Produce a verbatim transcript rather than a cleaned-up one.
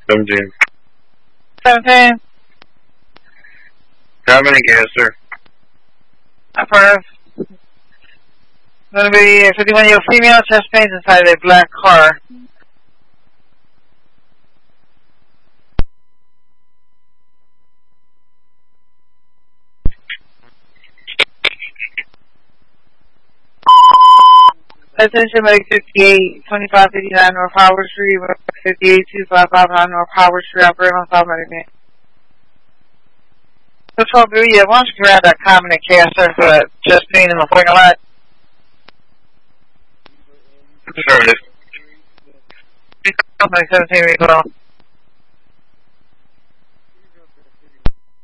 Seventeen. Seventeen. Common and gas, sir. Affirmative. Going to be a fifty-one-year-old female, chest pains inside a black car. Attention, Medic fifty-eight, twenty-five fifty-nine North Howard Street, fifty-eight two five five nine North Howard Street, operating on South Medic. twelve B, yeah, why don't you grab that common and cancer for that chest pain in the parking lot? Affirmative. seventeen recall.